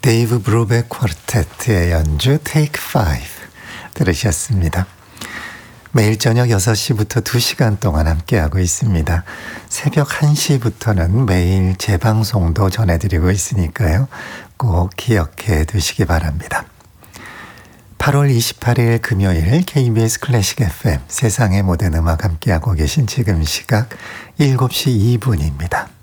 데이브 브루백 쿼르테트의 연주 Take 5 들으셨습니다. 매일 저녁 6시부터 2시간 동안 함께하고 있습니다. 새벽 1시부터는 매일 재방송도 전해드리고 있으니까요. 꼭 기억해 두시기 바랍니다. 8월 28일 금요일 KBS 클래식 FM 세상의 모든 음악 함께하고 계신 지금 시각 7시 2분입니다.